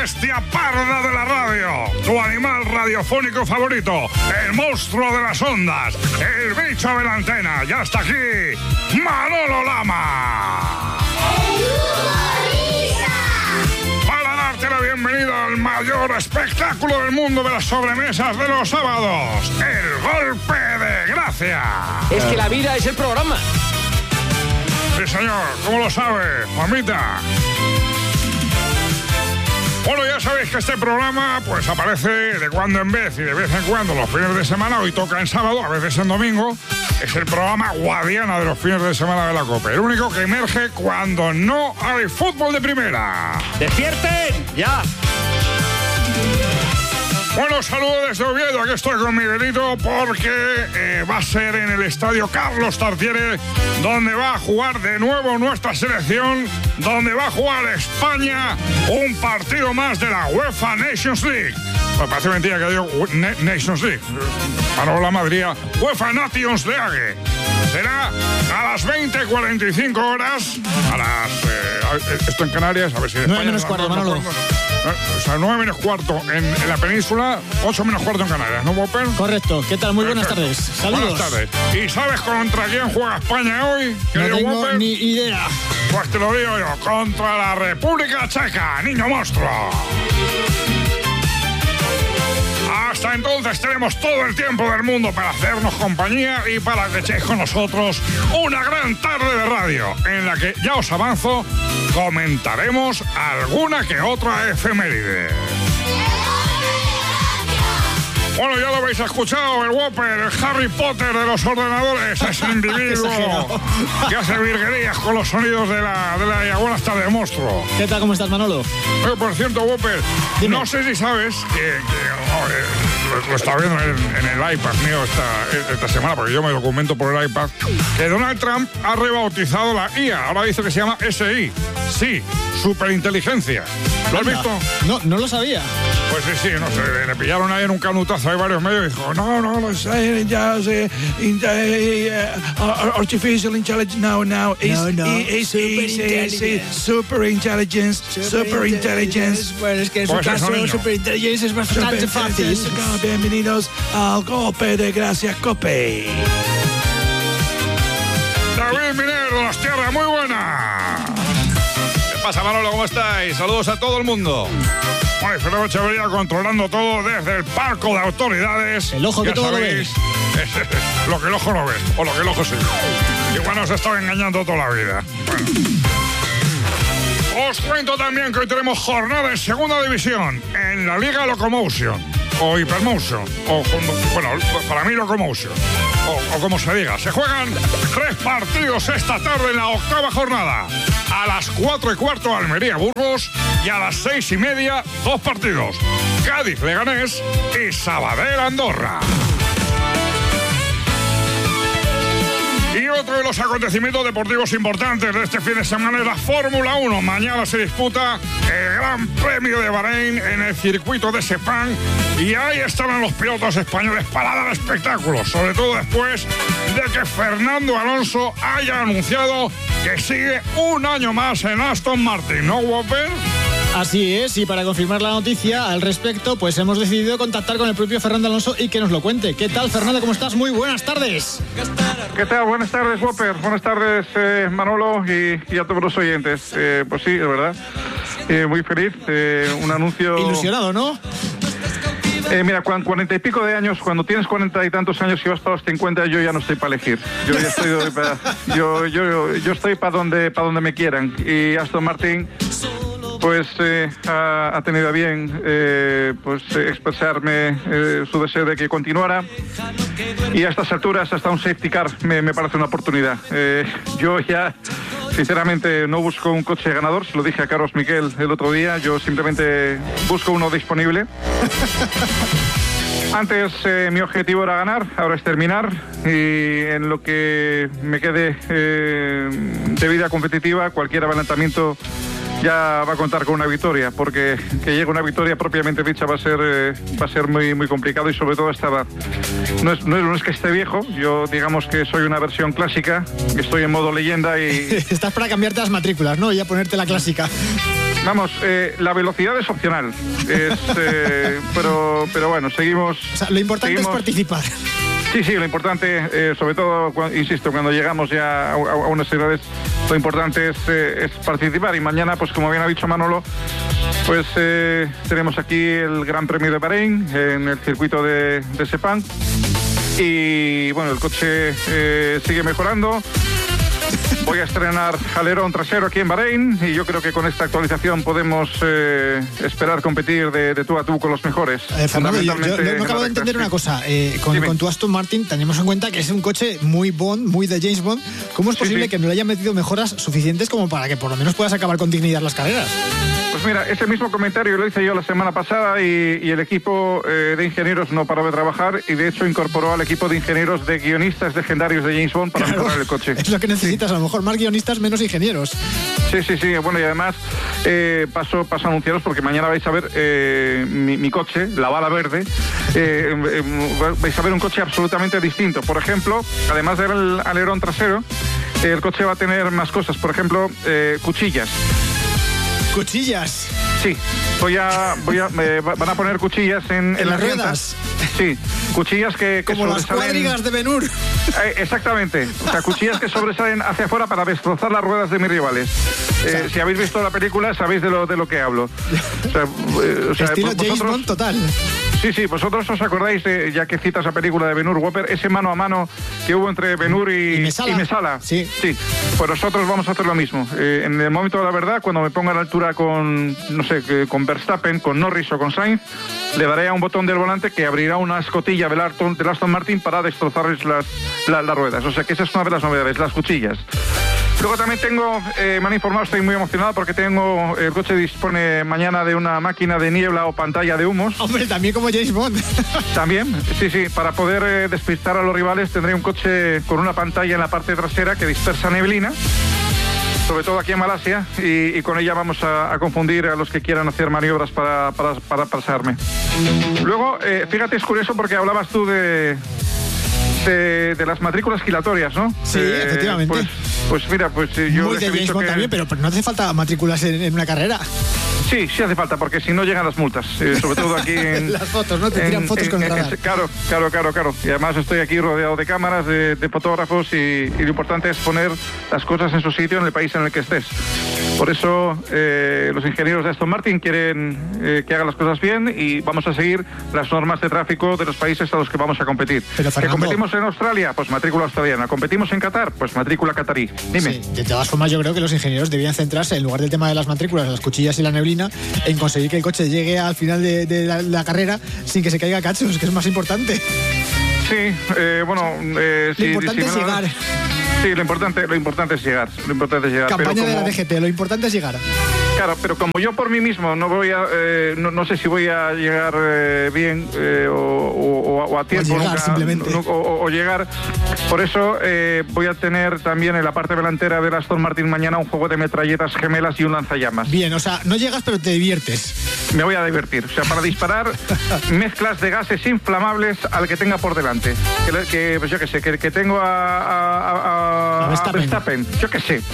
bestia parda de la radio, tu animal radiofónico favorito, el monstruo de las ondas, el bicho de la antena. Ya está aquí, Manolo Lama. Para darte la bienvenida al mayor espectáculo del mundo de las sobremesas de los sábados, el golpe de gracia. Es que la vida es el programa. Sí, señor, ¿cómo lo sabe, mamita? Bueno, ya sabéis que este programa pues aparece de cuando en vez y de vez en cuando los fines de semana. Hoy toca en sábado, a veces en domingo. Es el programa Guadiana de los fines de semana de la COPE. El único que emerge cuando no hay fútbol de primera. ¡Despierten! ¡Ya! Bueno, saludos desde Oviedo. Aquí estoy con Miguelito porque va a ser en el estadio Carlos Tartiere donde va a jugar de nuevo nuestra selección, donde va a jugar España un partido más de la UEFA Nations League. Me parece mentira que digo Nations League. Manolo Lama diría UEFA Nations League. Será a las 20:45 horas, a las... esto en Canarias, a ver si en España... 9 menos cuarto, Manolo. O sea, 9 menos cuarto en la península, 8 menos cuarto en Canarias, ¿no, Whopper? Correcto. ¿Qué tal? Muy buenas tardes. Saludos. Buenas tardes. ¿Y sabes contra quién juega España hoy? No tengo Whopper? ni idea. Pues te lo digo yo, contra la República Checa, niño monstruo. Hasta entonces tenemos todo el tiempo del mundo para hacernos compañía y para que echéis con nosotros una gran tarde de radio en la que, ya os avanzo, comentaremos alguna que otra efeméride. Bueno, ya lo habéis escuchado, el Whopper, el Harry Potter de los ordenadores, ese individuo que hace virguerías con los sonidos de la buenas tardes, monstruo. ¿Qué tal? ¿Cómo estás, Manolo? Por cierto, Whopper, dime. No sé si sabes que lo estaba viendo en el iPad mío esta semana, porque yo me documento por el iPad, que Donald Trump ha rebautizado la IA. Ahora dice que se llama SI. Sí, superinteligencia. ¿Lo has visto? No lo sabía. Pues sí, no sé, le pillaron ahí en un canutazo, hay varios medios y dijo, no sé, ya sé, artificial intelligence, no, superintelligence. Bueno, es que en su caso, superintelligence es bastante fácil. Bienvenidos al golpe de gracia COPE. David Miner de las Tierras, muy buena. ¿Qué pasa, Manolo? ¿Cómo estáis? Saludos a todo el mundo. Bueno, y Fernando Echeverría controlando todo desde el palco de autoridades. El ojo que ya todo sabéis, lo ve. Lo que el ojo no ve, o lo que el ojo sí. Igual nos está engañando toda la vida. Bueno. Os cuento también que hoy tenemos jornada en segunda división, en la Liga Locomotion, o Hypermotion, o bueno, para mí Locomotion, o como se diga. Se juegan 3 partidos esta tarde en la 8ª jornada. A las 4:15 Almería-Burgos y a las 6:30 2 partidos. Cádiz-Leganés y Sabadell-Andorra. Y otro de los acontecimientos deportivos importantes de este fin de semana es la Fórmula 1. Mañana se disputa el Gran Premio de Bahrein en el circuito de Sepang y ahí estarán los pilotos españoles para dar espectáculos, sobre todo después de que Fernando Alonso haya anunciado que sigue un año más en Aston Martin, ¿no, Whopper? Así es, y para confirmar la noticia al respecto, pues hemos decidido contactar con el propio Fernando Alonso y que nos lo cuente. ¿Qué tal, Fernando? ¿Cómo estás? Muy buenas tardes. ¿Qué tal? Buenas tardes, Whopper. Buenas tardes, Manolo y a todos los oyentes. Pues sí, es verdad. Muy feliz. Un anuncio... Ilusionado, ¿no? Mira, 40 y pico de años, cuando tienes 40 y tantos años y vas para los 50, yo ya no estoy para elegir. Yo ya estoy yo estoy para donde me quieran. Y Aston Martin pues ha tenido a bien expresarme su deseo de que continuara, y a estas alturas hasta un safety car me parece una oportunidad. Yo ya sinceramente no busco un coche ganador, se lo dije a Carlos Miquel el otro día, yo simplemente busco uno disponible. Antes mi objetivo era ganar, ahora es terminar, y en lo que me quede de vida competitiva, cualquier adelantamiento ya va a contar con una victoria, porque que llegue una victoria propiamente dicha va a ser muy, muy complicado, y sobre todo a esta edad. No es que esté viejo, yo digamos que soy una versión clásica, estoy en modo leyenda y... Estás para cambiarte las matrículas, ¿no? Y a ponerte la clásica. Vamos, la velocidad es opcional. Pero bueno, seguimos... O sea, lo importante es participar. Sí, lo importante, sobre todo, insisto, cuando llegamos ya a unas edades, lo importante es participar. Y mañana, pues como bien ha dicho Manolo, pues tenemos aquí el Gran Premio de Bahrein en el circuito de Sepang. Y bueno, el coche sigue mejorando. Voy a estrenar alerón trasero aquí en Bahrein y yo creo que con esta actualización podemos esperar competir de tú a tú con los mejores. Fernando, yo no acabo de entender una cosa. Con tu Aston Martin tenemos en cuenta que es un coche muy Bond, muy de James Bond. ¿Cómo es posible que no le hayan metido mejoras suficientes como para que por lo menos puedas acabar con dignidad las carreras? Pues mira, ese mismo comentario lo hice yo la semana pasada y el equipo de ingenieros no paró de trabajar y de hecho incorporó al equipo de ingenieros de guionistas legendarios de James Bond para mejorar el coche. Es lo que necesitas, a lo mejor más guionistas, menos ingenieros. Sí, bueno, y además paso a anunciaros porque mañana vais a ver mi coche, la bala verde, vais a ver un coche absolutamente distinto. Por ejemplo, además del alerón trasero, el coche va a tener más cosas, por ejemplo, cuchillas. ¿Cuchillas? Sí, van a poner cuchillas en las ruedas. Sí, cuchillas que como las cuadrigas de Ben-Hur. Exactamente, o sea, cuchillas que sobresalen hacia afuera para destrozar las ruedas de mis rivales. Si habéis visto la película sabéis de lo que hablo. O sea, estilo James Bond total. Sí, vosotros os acordáis, ya que citas la película de Ben-Hur, Whopper, ese mano a mano que hubo entre Ben-Hur y Messala. Sí. Pues nosotros vamos a hacer lo mismo. En el momento de la verdad, cuando me ponga a la altura con Verstappen, con Norris o con Sainz, le daré a un botón del volante que abrirá una escotilla del Aston Martin para destrozarles las ruedas. O sea que esa es una de las novedades, las cuchillas. Luego también me han informado, estoy muy emocionado porque el coche dispone mañana de una máquina de niebla o pantalla de humos. Hombre, también como James Bond. También, sí, para poder despistar a los rivales tendré un coche con una pantalla en la parte trasera que dispersa neblina, sobre todo aquí en Malasia, y con ella vamos a confundir a los que quieran hacer maniobras para pasarme. Luego, fíjate, es curioso porque hablabas tú de las matrículas gilatorias, ¿no? Sí, efectivamente. Pues mira, yo muy de James Bond también, pero no hace falta matrículas en una carrera. Sí hace falta, porque si no llegan las multas, sobre todo aquí en... Las fotos, ¿no? Te tiran fotos con el radar. Claro. Y además estoy aquí rodeado de cámaras, de fotógrafos y lo importante es poner las cosas en su sitio en el país en el que estés. Por eso los ingenieros de Aston Martin quieren que hagan las cosas bien y vamos a seguir las normas de tráfico de los países a los que vamos a competir. Pero, Fernando, ¿que competimos en Australia? Pues matrícula australiana. ¿Competimos en Qatar? Pues matrícula qatarí. Dime. Sí, de todas formas yo creo que los ingenieros debían centrarse, en lugar del tema de las matrículas, las cuchillas y la neblina, en conseguir que el coche llegue al final de la carrera sin que se caiga cachos, que es más importante. Sí, lo importante es llegar. Sí, lo importante es llegar. Campaña de la DGT, lo importante es llegar. Claro, pero como yo por mí mismo no voy a, no sé si voy a llegar bien o a tiempo, o llegar, simplemente. O llegar. Por eso voy a tener también en la parte delantera del Aston Martin mañana un juego de metralletas gemelas y un lanzallamas. Bien, o sea, no llegas pero te diviertes. Me voy a divertir, o sea, para disparar mezclas de gases inflamables al que tenga por delante. Pues yo qué sé, que tengo a Verstappen. Yo qué sé,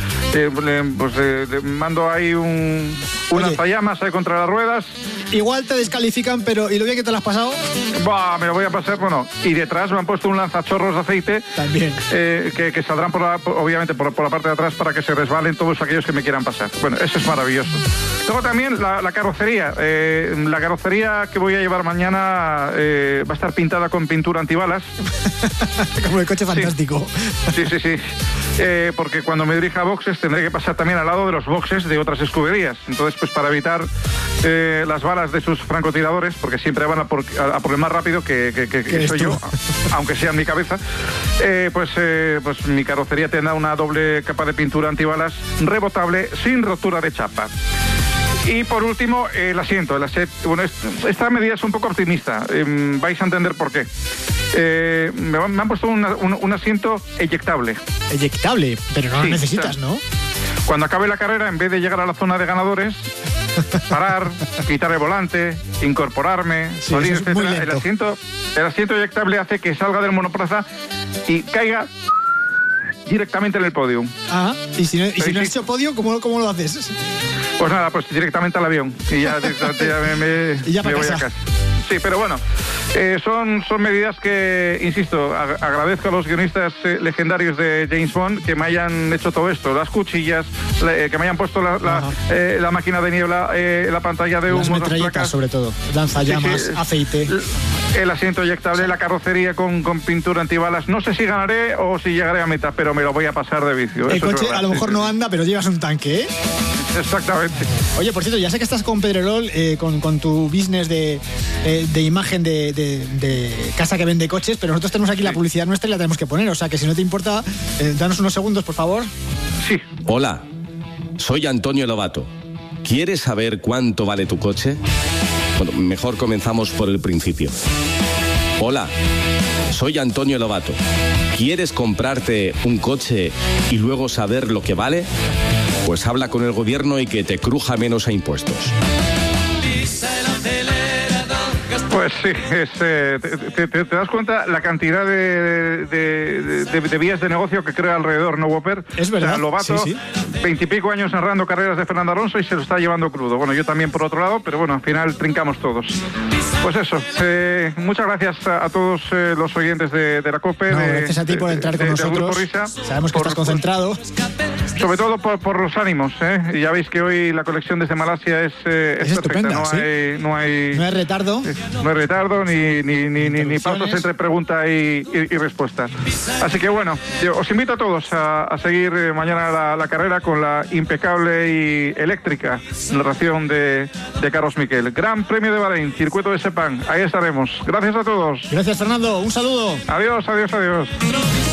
mando ahí un lanzallamas ahí contra las ruedas. Igual te descalifican, pero ¿y lo bien que te lo has pasado? Me lo voy a pasar, y detrás me han puesto un lanzachorros de aceite. También. Que saldrán obviamente por la parte de atrás para que se resbalen todos aquellos que me quieran pasar. Bueno, eso es maravilloso. Luego también la carrocería. La carrocería que voy a llevar mañana va a estar pintada con pintura antibalas. Como el coche fantástico. Sí. Porque cuando me dirija a boxes tendré que pasar también al lado de los boxes de otras escuderías. Entonces, pues para evitar las balas de sus francotiradores, porque siempre van a por el más rápido que soy yo, aunque sea en mi cabeza, pues mi carrocería tendrá una doble capa de pintura antibalas rebotable sin rotura de chapa. Y por último, el asiento. Bueno, esta medida es un poco optimista. Vais a entender por qué. Me han puesto un asiento eyectable. ¿Eyectable? Pero no lo necesitas, ¿no? Cuando acabe la carrera, en vez de llegar a la zona de ganadores, parar, quitar el volante, incorporarme, salir, etcétera. El asiento eyectable hace que salga del monoplaza y caiga directamente en el podio. Ah, y si no has hecho podio, ¿cómo lo haces? Pues nada, pues directamente al avión y ya directamente me voy a casa. Sí, pero bueno, son medidas que, insisto, agradezco a los guionistas legendarios de James Bond que me hayan hecho todo esto, las cuchillas, que me hayan puesto la máquina de niebla, la pantalla de humo, las metralletas sobre todo, lanzallamas, aceite, el asiento eyectable, la carrocería con pintura antibalas. No sé si ganaré o si llegaré a meta, pero me lo voy a pasar de vicio. El coche a lo mejor no anda, pero llevas un tanque, ¿eh? Exactamente. Oye, por cierto, ya sé que estás con Pedrerol, con tu business de imagen de casa que vende coches, pero nosotros tenemos aquí la publicidad nuestra y la tenemos que poner, o sea que si no te importa, danos unos segundos, por favor. Sí. Hola, soy Antonio Lobato. ¿Quieres saber cuánto vale tu coche? Bueno, mejor comenzamos por el principio. Hola, soy Antonio Lobato. ¿Quieres comprarte un coche y luego saber lo que vale? Pues habla con el gobierno y que te cruja menos a impuestos. Pues sí, te das cuenta la cantidad de vías de negocio que crea alrededor, ¿no, Whopper? Es verdad. O sea, Lobato, sí. 20 y pico años narrando carreras de Fernando Alonso y se lo está llevando crudo. Bueno, yo también por otro lado, pero bueno, al final trincamos todos. Pues eso, muchas gracias a todos los oyentes de la COPE. No, gracias a ti por entrar con nosotros. Sabemos que estás concentrado. Sobre todo por los ánimos, ¿eh? Y ya veis que hoy la colección desde Malasia es estupenda, perfecta. No hay retardo. No hay retardo ni pausas entre pregunta y respuesta. Así que bueno, yo os invito a todos a seguir mañana la carrera con la impecable y eléctrica narración de Carlos Miquel. Gran Premio de Bahrein, circuito de Sepang. Ahí estaremos. Gracias a todos. Gracias, Fernando. Un saludo. Adiós.